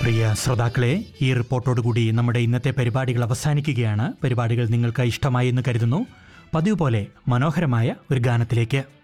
പ്രിയ ശ്രോതാക്കളെ, ഈ റിപ്പോർട്ടോടുകൂടി നമ്മുടെ ഇന്നത്തെ പരിപാടികൾ അവസാനിക്കുകയാണ്. പരിപാടികൾ നിങ്ങൾക്ക് ഇഷ്ടമായി എന്ന് കരുതുന്നു. പതിവ് പോലെ മനോഹരമായ ഒരു ഗാനത്തിലേക്ക്.